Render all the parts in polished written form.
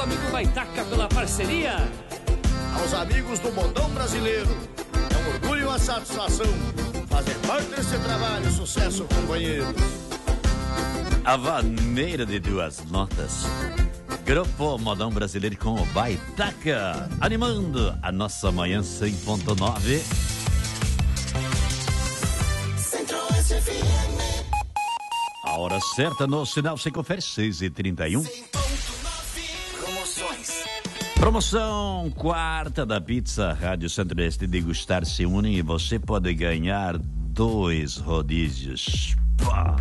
Obrigado, amigo Baitaca, pela parceria. Aos amigos do Modão Brasileiro, é um orgulho e uma satisfação fazer parte desse trabalho. Sucesso, companheiros. A vaneira de duas notas. Grupo Modão Brasileiro com o Baitaca, animando a nossa manhã 100.9. A hora certa no sinal se confere 6h31. Promoção quarta da Pizza Rádio Centro-Oeste Degustar se une e você pode ganhar 2 rodízios. Pá.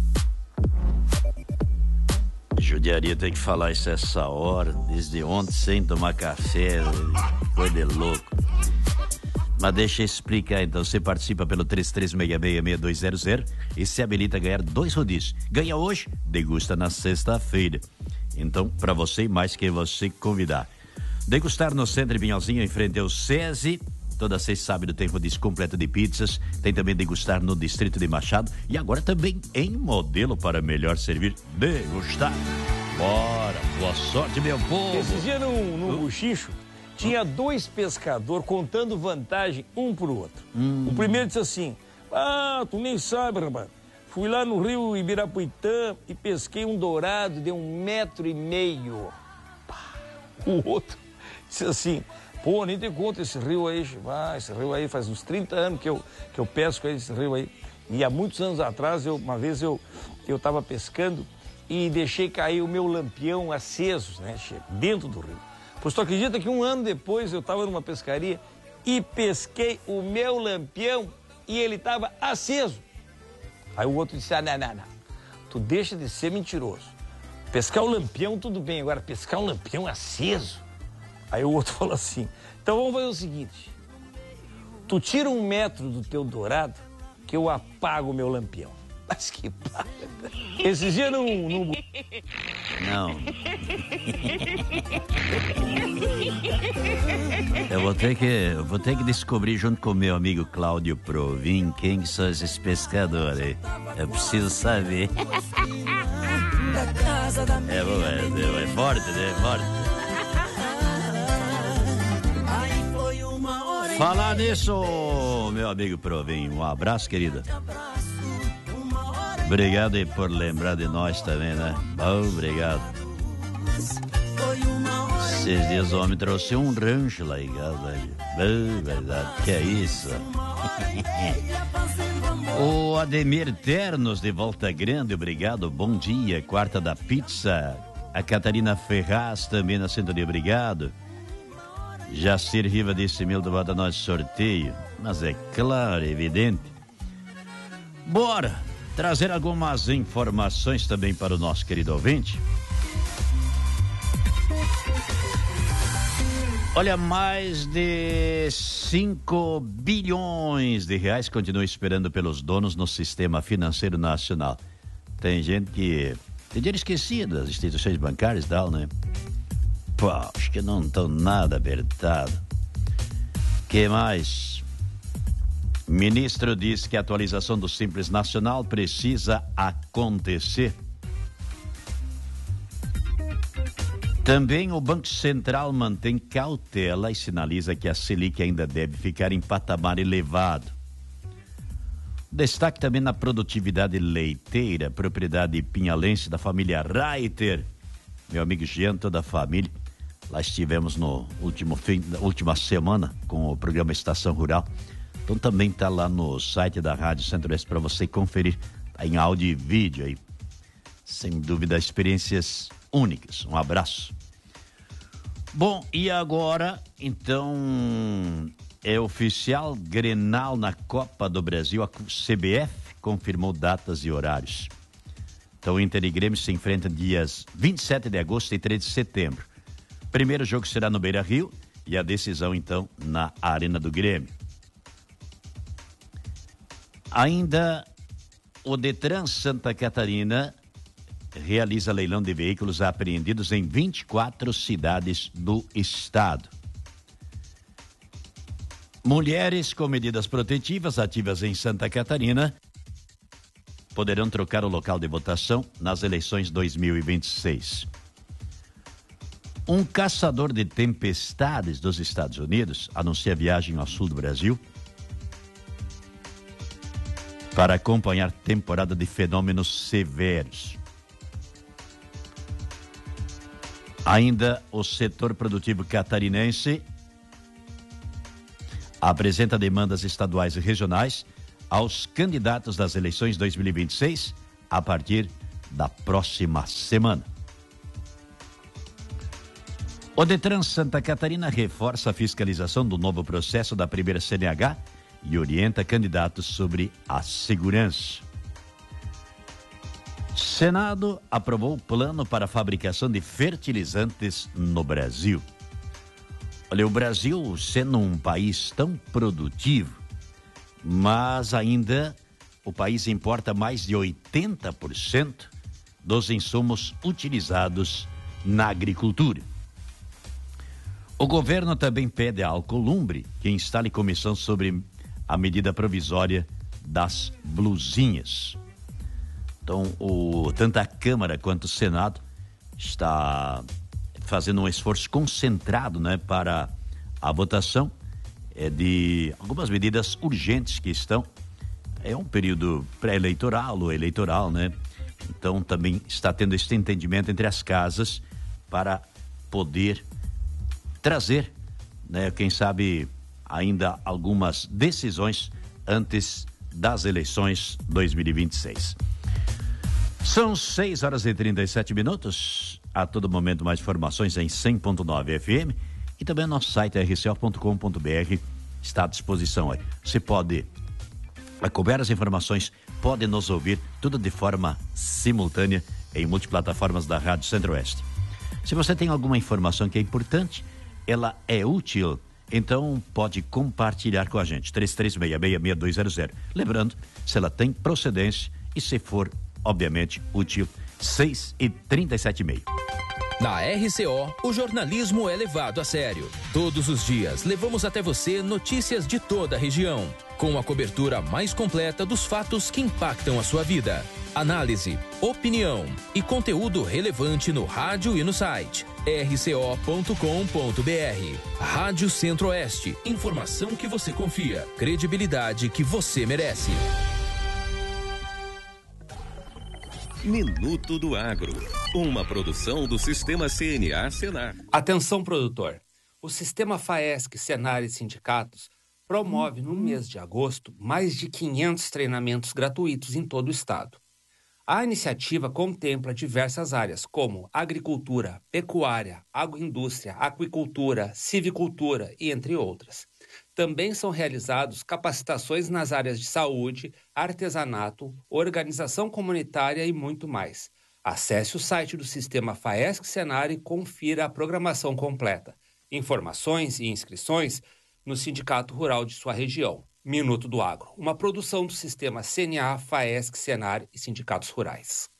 Judiaria tem que falar isso essa hora, desde ontem sem tomar café, foi de louco. Mas deixa eu explicar então, você participa pelo 33666200 e se habilita a ganhar 2 rodízios. Ganha hoje, degusta na sexta-feira. Então, para você e mais que você convidar. Degustar no Centro de Pinhalzinho, em frente ao SESI. Toda sexta e sábado tem rodízio completo de pizzas. Tem também degustar no Distrito de Machado. E agora também em modelo para melhor servir. Degustar. Bora, boa sorte, meu povo. Esse dia no Buchicho, tinha 2 pescadores contando vantagem um pro outro. O primeiro disse assim: ah, tu nem sabe, rapaz. Fui lá no rio Ibirapuitã e pesquei um dourado de 1,5 metro. O outro disse assim: pô, nem te conta esse rio aí. Esse rio aí faz uns 30 anos que eu pesco esse rio aí. E há muitos anos atrás, uma vez eu tava pescando e deixei cair o meu lampião aceso, né, dentro do rio. Pois tu acredita que um ano depois eu estava numa pescaria e pesquei o meu lampião e ele estava aceso. Aí o outro disse: ah, não, tu deixa de ser mentiroso. Pescar o lampião tudo bem, agora pescar um lampião aceso? Aí o outro falou assim: então vamos fazer o seguinte, tu tira 1 metro do teu dourado que eu apago o meu lampião. Mas que paga. Esses dias não. Eu vou ter que descobrir junto com o meu amigo Cláudio Provin quem são esses pescadores aí. Eu preciso saber. É forte, né? Forte. Falar nisso, meu amigo Provin, um abraço, querida. Obrigado aí por lembrar de nós também, né? Obrigado. Esses dias o homem trouxe um rancho lá em casa. Verdade, que é isso? O Ademir Ternos de Volta Grande, obrigado, bom dia. Quarta da Pizza. A Catarina Ferraz também na sintonia, obrigado. Jacir Riva disse: mil do bota nós sorteio. Mas é claro, evidente. Bora trazer algumas informações também para o nosso querido ouvinte. Olha, mais de 5 bilhões de reais continua esperando pelos donos no sistema financeiro nacional. Tem gente que tem dinheiro esquecido das instituições bancárias e tal, né? Pô, acho que não estão nada apertado. Que mais? Ministro diz que a atualização do Simples Nacional precisa acontecer. Também o Banco Central mantém cautela e sinaliza que a Selic ainda deve ficar em patamar elevado. Destaque também na produtividade leiteira, propriedade pinhalense da família Reiter. Meu amigo Jean, toda a família. Lá estivemos no última semana com o programa Estação Rural. Então também está lá no site da Rádio Centro-Oeste para você conferir. Tá em áudio e vídeo aí. Sem dúvida, experiências únicas. Um abraço. Bom, e agora, então, é oficial, Grenal na Copa do Brasil. A CBF confirmou datas e horários. Então, Inter e Grêmio se enfrentam dias 27 de agosto e 3 de setembro. Primeiro jogo será no Beira-Rio e a decisão, então, na Arena do Grêmio. Ainda o Detran Santa Catarina realiza leilão de veículos apreendidos em 24 cidades do estado. Mulheres com medidas protetivas ativas em Santa Catarina poderão trocar o local de votação nas eleições 2026. Um caçador de tempestades dos Estados Unidos anuncia viagem ao sul do Brasil para acompanhar temporada de fenômenos severos. Ainda o setor produtivo catarinense apresenta demandas estaduais e regionais aos candidatos das eleições 2026 a partir da próxima semana. O Detran Santa Catarina reforça a fiscalização do novo processo da primeira CNH e orienta candidatos sobre a segurança. Senado aprovou o plano para a fabricação de fertilizantes no Brasil. Olha, o Brasil sendo um país tão produtivo, mas ainda o país importa mais de 80% dos insumos utilizados na agricultura. O governo também pede à Alcolumbre que instale comissão sobre a medida provisória das blusinhas. Então, tanto a Câmara quanto o Senado está fazendo um esforço concentrado, né, para a votação de algumas medidas urgentes que estão. É um período pré-eleitoral ou eleitoral, né? Então, também está tendo esse entendimento entre as casas para poder trazer, né, quem sabe, ainda algumas decisões antes das eleições 2026. São 6h37. A todo momento mais informações em 100.9 FM e também no nosso site rco.com.br está à disposição aí. Você pode acompanhar as informações, pode nos ouvir tudo de forma simultânea em multiplataformas da Rádio Centro-Oeste. Se você tem alguma informação que é importante, ela é útil, então pode compartilhar com a gente. 3366-6200. Lembrando, se ela tem procedência e se for, obviamente, útil. 6h37. Na RCO, o jornalismo é levado a sério. Todos os dias, levamos até você notícias de toda a região, com a cobertura mais completa dos fatos que impactam a sua vida. Análise, opinião e conteúdo relevante no rádio e no site. rco.com.br. Rádio Centro-Oeste. Informação que você confia. Credibilidade que você merece. Minuto do Agro, uma produção do Sistema CNA Senar. Atenção, produtor. O Sistema FAESC, Senar e Sindicatos promove no mês de agosto mais de 500 treinamentos gratuitos em todo o estado. A iniciativa contempla diversas áreas como agricultura, pecuária, agroindústria, aquicultura, civicultura e entre outras. Também são realizados capacitações nas áreas de saúde, artesanato, organização comunitária e muito mais. Acesse o site do Sistema FAESC Senar e confira a programação completa. Informações e inscrições no Sindicato Rural de sua região. Minuto do Agro, uma produção do Sistema CNA, FAESC, Senar e Sindicatos Rurais.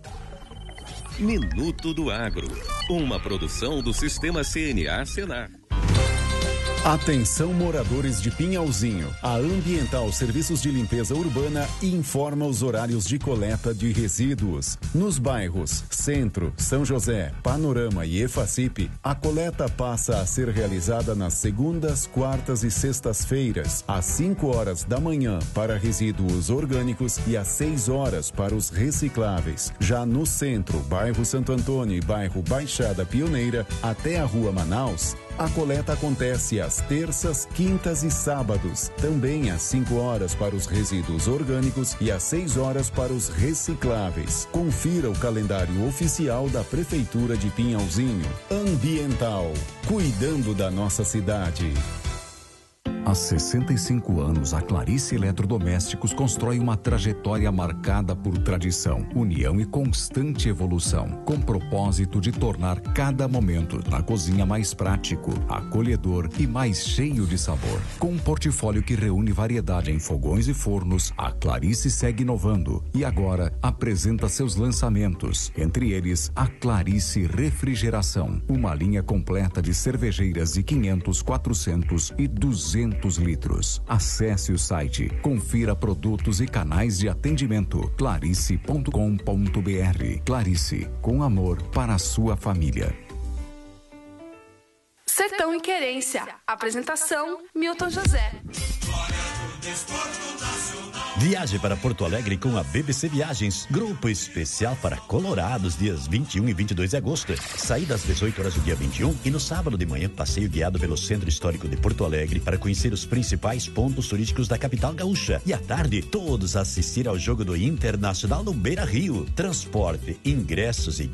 Minuto do Agro, uma produção do Sistema CNA Senar. Atenção, moradores de Pinhalzinho. A Ambiental Serviços de Limpeza Urbana informa os horários de coleta de resíduos. Nos bairros Centro, São José, Panorama e Efacip, a coleta passa a ser realizada nas segundas, quartas e sextas-feiras, às 5 horas da manhã para resíduos orgânicos e às 6 horas para os recicláveis. Já no Centro, bairro Santo Antônio e bairro Baixada Pioneira, até a Rua Manaus, a coleta acontece às terças, quintas e sábados, também às 5 horas para os resíduos orgânicos e às 6 horas para os recicláveis. Confira o calendário oficial da Prefeitura de Pinhalzinho. Ambiental, cuidando da nossa cidade. Há 65 anos, a Clarice Eletrodomésticos constrói uma trajetória marcada por tradição, união e constante evolução, com propósito de tornar cada momento na cozinha mais prático, acolhedor e mais cheio de sabor. Com um portfólio que reúne variedade em fogões e fornos, a Clarice segue inovando e agora apresenta seus lançamentos, entre eles a Clarice Refrigeração, uma linha completa de cervejeiras de 500, 400 e 200 litros. Acesse o site, confira produtos e canais de atendimento clarice.com.br. Clarice, com amor para a sua família. Sertão e Querência. Apresentação, Milton José. Viaje para Porto Alegre com a BBC Viagens. Grupo especial para Colorados, dias 21 e 22 de agosto. Saída às 18 horas do dia 21 e no sábado de manhã, passeio guiado pelo Centro Histórico de Porto Alegre para conhecer os principais pontos turísticos da capital gaúcha. E à tarde, todos assistir ao jogo do Internacional no Beira-Rio. Transporte, ingressos e